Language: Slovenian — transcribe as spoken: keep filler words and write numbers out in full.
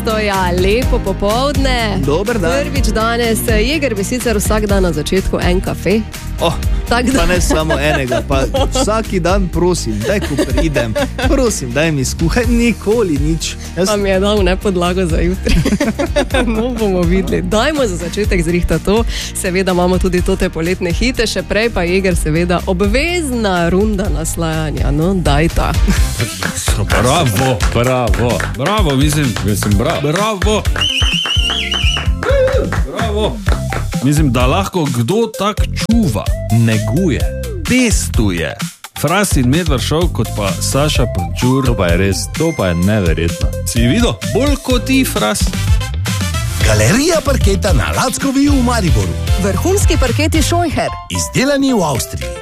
Gosto, ja, lepo popoldne. Dober dan. Prvič danes, Jeger bi sicer vsak dan na začetku en kafe. Oh, Tak pa da. ne samo enega, pa vsaki dan prosim, daj, ko pridem, prosim, daj mi skuhaj, nikoli nič. Jaz... Pa mi je dal ne podlago za jutri. No, bomo videli. Dajmo za začetek zrihta to. Seveda imamo tudi tote poletne hite, še prej pa Jeger seveda obvezna runda naslajanja. No, daj ta. Bravo, bravo, bravo, mislim, mislim, bravo, bravo. Bravo. Mislim, da lahko kdo tak čuva, neguje, pestuje. Fras in Medvard šov, kot pa Saša Pančur. To pa je res, to pa je neverjetno. Si videl? Bolj kot ti, Fras. Galerija parketa na Lackovi v Mariboru. Vrhunski parketi Scheucher. Izdelani v Avstriji.